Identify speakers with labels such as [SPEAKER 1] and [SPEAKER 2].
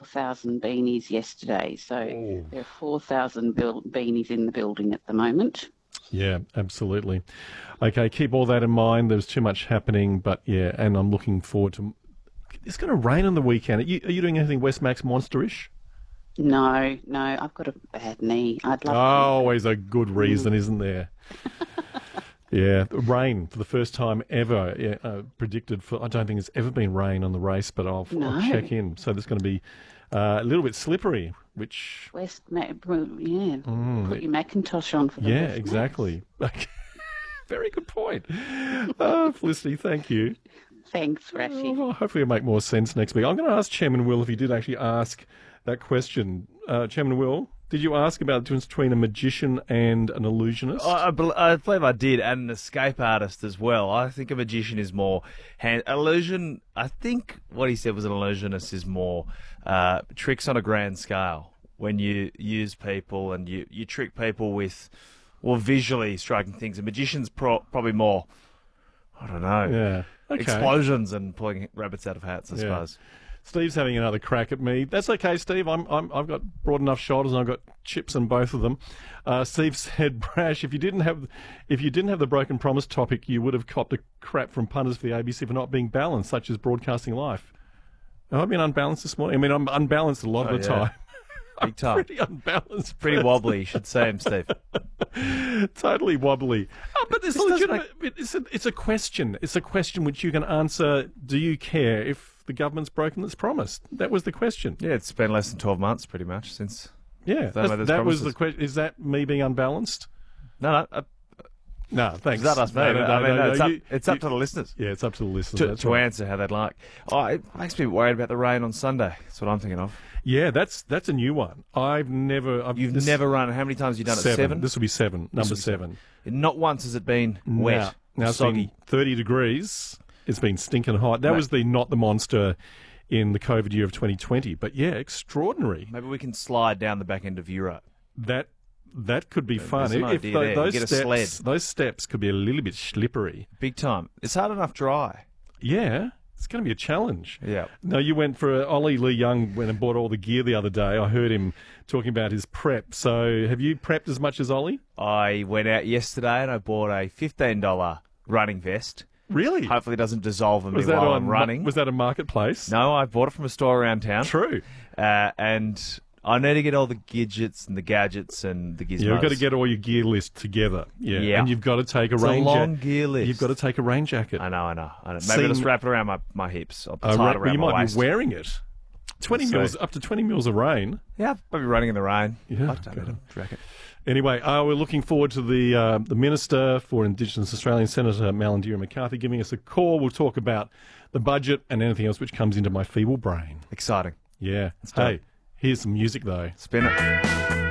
[SPEAKER 1] 4,000 beanies yesterday. So
[SPEAKER 2] Oh.
[SPEAKER 1] there are 4,000 beanies in the building at the moment.
[SPEAKER 2] Yeah, absolutely. Okay, keep all that in mind. There's too much happening, but yeah, and I'm looking forward to. It's going to rain on the weekend. Are you doing anything Westmax Monsterish?
[SPEAKER 1] No, I've got a bad knee. I'd love
[SPEAKER 2] Oh,
[SPEAKER 1] to.
[SPEAKER 2] always a good reason, isn't there? Yeah, rain for the first time ever. Yeah, predicted for. I don't think there's ever been rain on the race, but I'll
[SPEAKER 1] No.
[SPEAKER 2] check in. So there's going to be a little bit slippery, which
[SPEAKER 1] Put your Macintosh on for the
[SPEAKER 2] yeah,
[SPEAKER 1] West
[SPEAKER 2] exactly. Very good point. Felicity, thank you.
[SPEAKER 1] Thanks, Rashi.
[SPEAKER 2] Well, hopefully it'll make more sense next week. I'm going to ask Chairman Will if he did actually ask that question. Chairman Will, did you ask about the difference between a magician and an illusionist?
[SPEAKER 3] I believe I did, and an escape artist as well. I think a magician is more illusion. I think what he said was an illusionist is more tricks on a grand scale. When you use people and you trick people with, well, visually striking things. A magician's probably more, I don't know,
[SPEAKER 2] Yeah. Okay.
[SPEAKER 3] explosions and pulling rabbits out of hats, I suppose.
[SPEAKER 2] Steve's having another crack at me. That's okay, Steve. I've got broad enough shoulders and I've got chips in both of them. Steve said, Brash, if you didn't have the broken promise topic, you would have copped a crap from punters for the ABC for not being balanced, such as broadcasting life. Have I been unbalanced this morning? I mean, I'm unbalanced a lot of the time.
[SPEAKER 3] Big time.
[SPEAKER 2] Pretty unbalanced.
[SPEAKER 3] Pretty wobbly, you should say him, Steve.
[SPEAKER 2] Totally wobbly. But there's
[SPEAKER 3] This does
[SPEAKER 2] legitimate. It's a question. It's a question which you can answer. Do you care if the government's broken its promise? That was the question.
[SPEAKER 3] Yeah, it's been less than 12 months, pretty much, since...
[SPEAKER 2] Yeah,
[SPEAKER 3] They made those
[SPEAKER 2] that was the
[SPEAKER 3] promises.
[SPEAKER 2] question. Is that me being unbalanced?
[SPEAKER 3] No,
[SPEAKER 2] No, thanks.
[SPEAKER 3] it's not us, mate. It's up to the listeners
[SPEAKER 2] Yeah, it's up to the listeners. That's
[SPEAKER 3] to
[SPEAKER 2] right.
[SPEAKER 3] answer how they'd like. Oh, it makes me worried about the rain on Sunday. That's what I'm thinking of.
[SPEAKER 2] Yeah, that's a new one.
[SPEAKER 3] You've never run. How many times have you done it?
[SPEAKER 2] seven. This will be seven. Number
[SPEAKER 3] will be
[SPEAKER 2] seven.
[SPEAKER 3] Not once has it been wet,
[SPEAKER 2] Now it's
[SPEAKER 3] soggy.
[SPEAKER 2] been 30 degrees. It's been stinking hot. That
[SPEAKER 3] Mate.
[SPEAKER 2] was not the monster in the COVID year of 2020. But yeah, extraordinary.
[SPEAKER 3] Maybe we can slide down the back end of Europe.
[SPEAKER 2] That could be fun.
[SPEAKER 3] There's an
[SPEAKER 2] If
[SPEAKER 3] idea there.
[SPEAKER 2] those
[SPEAKER 3] Get a
[SPEAKER 2] steps,
[SPEAKER 3] sled.
[SPEAKER 2] those steps could be a little bit slippery.
[SPEAKER 3] Big time. It's hard enough dry.
[SPEAKER 2] Yeah, it's going to be a challenge.
[SPEAKER 3] Yeah.
[SPEAKER 2] No, you went for Ollie Lee Young went and bought all the gear the other day. I heard him talking about his prep. So have you prepped as much as Ollie?
[SPEAKER 3] I went out yesterday and I bought a $15 running vest.
[SPEAKER 2] Really?
[SPEAKER 3] Hopefully it doesn't dissolve on me while I'm running.
[SPEAKER 2] Was that a marketplace?
[SPEAKER 3] No, I bought it from a store around town.
[SPEAKER 2] True.
[SPEAKER 3] And I need to get all the gadgets and the gadgets and the gizmos.
[SPEAKER 2] Yeah, you've got to get all your gear list together. Yeah.
[SPEAKER 3] Yeah.
[SPEAKER 2] And you've got to take a
[SPEAKER 3] It's
[SPEAKER 2] rain
[SPEAKER 3] a long
[SPEAKER 2] jacket.
[SPEAKER 3] gear list.
[SPEAKER 2] You've got to take a rain jacket.
[SPEAKER 3] I know. Maybe
[SPEAKER 2] Seam-
[SPEAKER 3] I'll just wrap it around my hips. I'll tie it
[SPEAKER 2] Well,
[SPEAKER 3] around
[SPEAKER 2] you
[SPEAKER 3] my
[SPEAKER 2] might
[SPEAKER 3] waist.
[SPEAKER 2] be wearing it. 20
[SPEAKER 3] Let's
[SPEAKER 2] mils,
[SPEAKER 3] see.
[SPEAKER 2] up to 20 mils of rain.
[SPEAKER 3] Yeah, I'll probably running in the rain.
[SPEAKER 2] Yeah,
[SPEAKER 3] I don't know. Jacket.
[SPEAKER 2] Anyway, we're looking forward to the Minister for Indigenous Australian, Senator Malandira McCarthy, giving us a call. We'll talk about the budget and anything else which comes into my feeble brain.
[SPEAKER 3] Exciting.
[SPEAKER 2] Yeah.
[SPEAKER 3] do
[SPEAKER 2] Hey,
[SPEAKER 3] it.
[SPEAKER 2] here's some music, though.
[SPEAKER 3] Spin it.